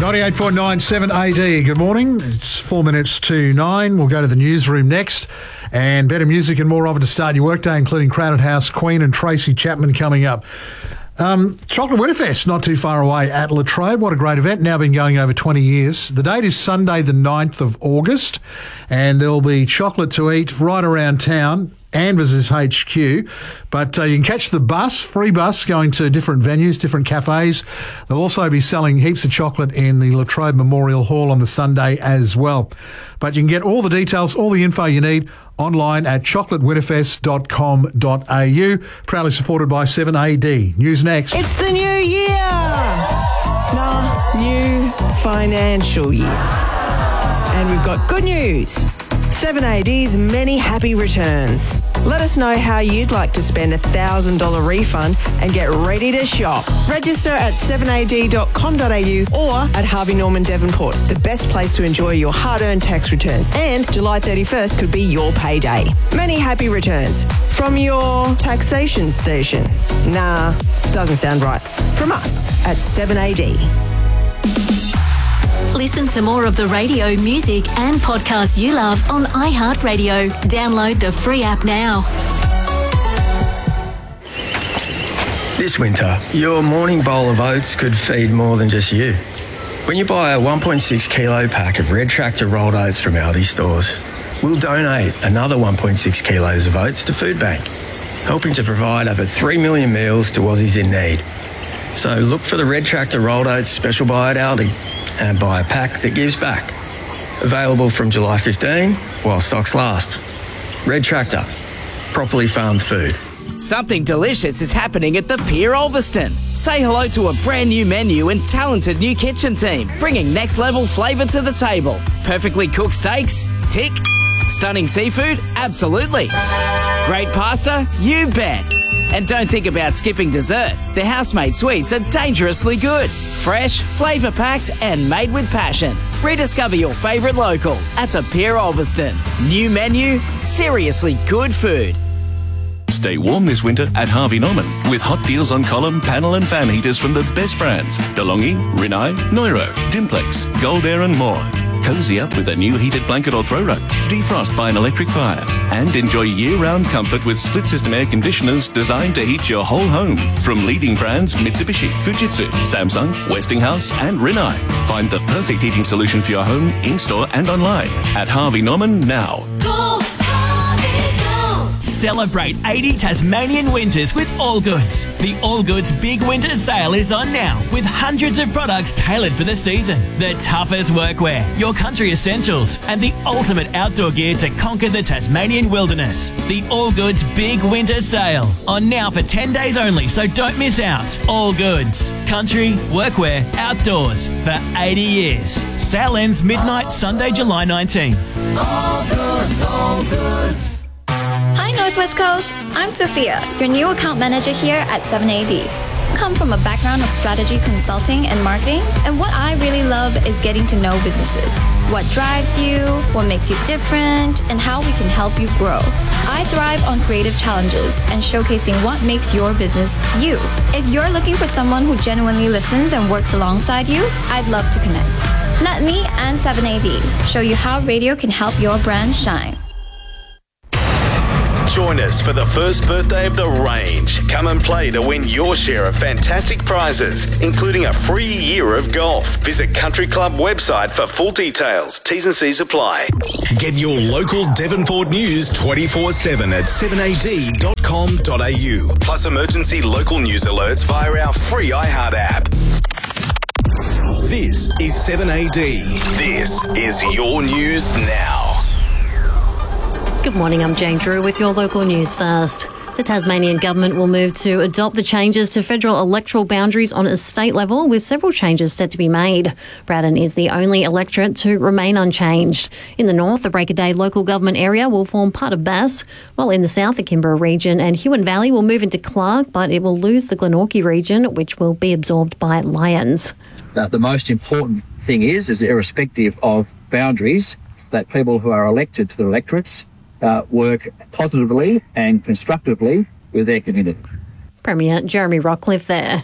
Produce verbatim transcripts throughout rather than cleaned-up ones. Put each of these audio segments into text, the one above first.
ninety-eight point nine seven A D. Good morning. It's four minutes to nine. We'll go to the newsroom next. And better music and more of it to start your workday, including Crowded House, Queen and Tracy Chapman coming up. Um, Chocolate Winterfest, not too far away at Latrobe. What a great event. Now been going over twenty years. The date is Sunday the ninth of August, and there'll be chocolate to eat right around town. Anvers' H Q, but uh, you can catch the bus, free bus, going to different venues, different cafes. They'll also be selling heaps of chocolate in the Latrobe Memorial Hall on the Sunday as well. But you can get all the details, all the info you need online at chocolate winterfest dot com dot a u. Proudly supported by seven A D. News next. It's the new year! Nah, new financial year. And we've got good news. seven A D's many happy returns. Let us know how you'd like to spend a one thousand dollars refund and get ready to shop. Register at seven a d dot com dot a u or at Harvey Norman Devonport, the best place to enjoy your hard-earned tax returns. And July thirty-first could be your payday. Many happy returns from your taxation station. Nah, doesn't sound right. From us at seven A D. Listen to more of the radio, music and podcasts you love on iHeartRadio. Download the free app now. This winter, your morning bowl of oats could feed more than just you. When you buy a one point six kilo pack of Red Tractor rolled oats from Aldi stores, we'll donate another one point six kilos of oats to Food Bank, helping to provide over three million meals to Aussies in need. So look for the Red Tractor rolled oats special buy at Aldi and buy a pack that gives back. Available from July fifteenth while stocks last. Red Tractor, properly farmed food. Something delicious is happening at the Pier Ulverston. Say hello to a brand new menu and talented new kitchen team, bringing next level flavour to the table. Perfectly cooked steaks? Tick. Stunning seafood? Absolutely. Great pasta? You bet. And don't think about skipping dessert. The house-made sweets are dangerously good. Fresh, flavour-packed and made with passion. Rediscover your favourite local at the Pier Ulverston. New menu, seriously good food. Stay warm this winter at Harvey Norman with hot deals on column, panel and fan heaters from the best brands. DeLonghi, Rinnai, Neuro, Dimplex, Gold Air and more. Cozy up with a new heated blanket or throw rug. Defrost by an electric fire. And enjoy year-round comfort with split-system air conditioners designed to heat your whole home. From leading brands Mitsubishi, Fujitsu, Samsung, Westinghouse and Rinnai. Find the perfect heating solution for your home, in-store and online at Harvey Norman now. Go, Harvey, go! Celebrate eighty Tasmanian winters with All Goods. The All Goods Big Winter Sale is on now with hundreds of products tailored for the season. The toughest workwear, your country essentials, and the ultimate outdoor gear to conquer the Tasmanian wilderness. The All Goods Big Winter Sale on now for ten days only, so don't miss out. All Goods, country, workwear, outdoors for eighty years. Sale ends midnight Sunday, July nineteenth. All Goods, All Goods. Hi Northwest Coast, I'm Sophia, your new account manager here at seven A D. Come from a background of strategy consulting and marketing, and what I really love is getting to know businesses. What drives you, what makes you different, and how we can help you grow. I thrive on creative challenges and showcasing what makes your business you. If you're looking for someone who genuinely listens and works alongside you, I'd love to connect. Let me and seven A D show you how radio can help your brand shine. Join us for the first birthday of the range. Come and play to win your share of fantastic prizes, including a free year of golf. Visit Country Club website for full details. T's and C's apply. Get your local Devonport news twenty-four seven at seven a d dot com dot a u. Plus emergency local news alerts via our free iHeart app. This is seven A D. This is your news now. Good morning, I'm Jane Drew with your local news first. The Tasmanian government will move to adopt the changes to federal electoral boundaries on a state level, with several changes set to be made. Braddon is the only electorate to remain unchanged. In the north, the Break of Day local government area will form part of Bass, while in the south, the Kimberley region and Huon Valley will move into Clark, but it will lose the Glenorchy region, which will be absorbed by Lyons. Uh, the most important thing is, is irrespective of boundaries, that people who are elected to the electorates Uh, work positively and constructively with their community. Premier Jeremy Rockcliffe there.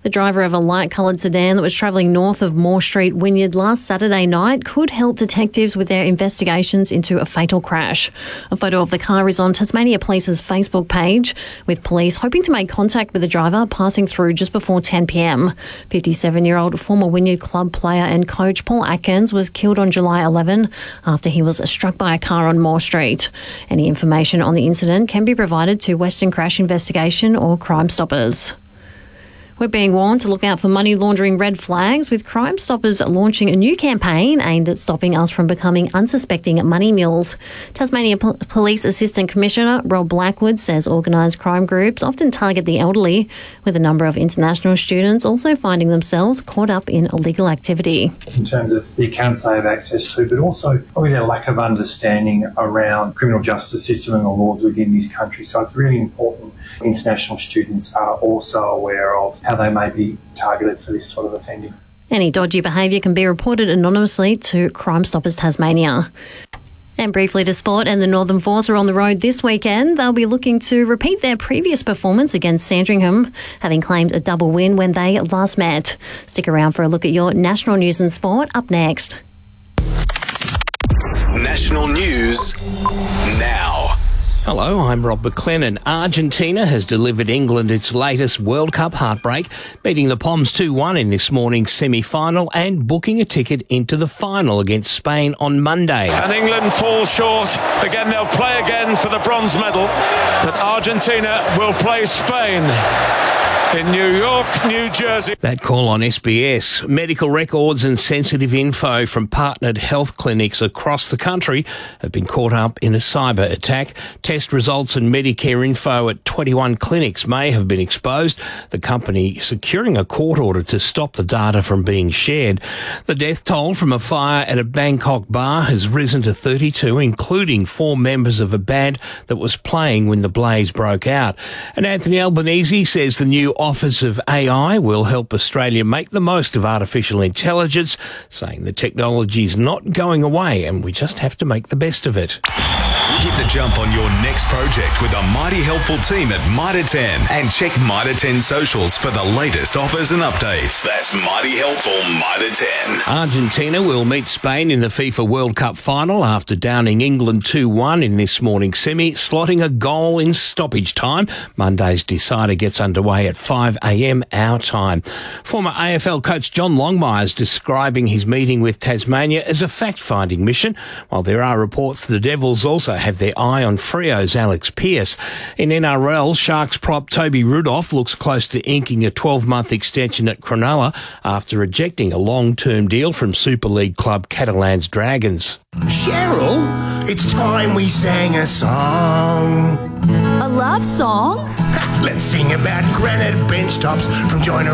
The driver of a light-coloured sedan that was travelling north of Moore Street, Wynyard, last Saturday night could help detectives with their investigations into a fatal crash. A photo of the car is on Tasmania Police's Facebook page, with police hoping to make contact with the driver passing through just before ten p m. fifty-seven-year-old former Wynyard Club player and coach Paul Atkins was killed on July eleventh after he was struck by a car on Moore Street. Any information on the incident can be provided to Western Crash Investigation or Crime Stoppers. We're being warned to look out for money laundering red flags, with Crime Stoppers launching a new campaign aimed at stopping us from becoming unsuspecting money mules. Tasmania P- Police Assistant Commissioner Rob Blackwood says organised crime groups often target the elderly, with a number of international students also finding themselves caught up in illegal activity. In terms of the accounts they have access to, but also probably their lack of understanding around criminal justice system and the laws within this country. So it's really important international students are also aware of how they may be targeted for this sort of offending. Any dodgy behaviour can be reported anonymously to Crime Stoppers Tasmania. And briefly to sport, and the Northern Force are on the road this weekend. They'll be looking to repeat their previous performance against Sandringham, having claimed a double win when they last met. Stick around for a look at your national news and sport up next. National news now. Hello, I'm Rob McLennan. Argentina has delivered England its latest World Cup heartbreak, beating the Poms two one in this morning's semi-final and booking a ticket into the final against Spain on Monday. And England falls short. Again, they'll play again for the bronze medal. But Argentina will play Spain in New York, New Jersey. That call on S B S. Medical records and sensitive info from partnered health clinics across the country have been caught up in a cyber attack. Test results and Medicare info at twenty-one clinics may have been exposed, the company securing a court order to stop the data from being shared. The death toll from a fire at a Bangkok bar has risen to thirty-two, including four members of a band that was playing when the blaze broke out. And Anthony Albanese says the new Office of A I will help Australia make the most of artificial intelligence, saying the technology is not going away and we just have to make the best of it. Get the jump on your next project with a mighty helpful team at Mitre ten, and check Mitre ten socials for the latest offers and updates. That's mighty helpful Mitre ten. Argentina will meet Spain in the FIFA World Cup final after downing England two one in this morning's semi, slotting a goal in stoppage time. Monday's decider gets underway at five a m our time. Former A F L coach John Longmire is describing his meeting with Tasmania as a fact-finding mission, while there are reports the Devils also have their eye on Freo's Alex Pearce. In N R L, Sharks prop Toby Rudolph looks close to inking a twelve-month extension at Cronulla after rejecting a long-term deal from Super League club Catalans Dragons. Cheryl, it's time we sang a song. A love song? Let's sing about granite bench tops from Joyner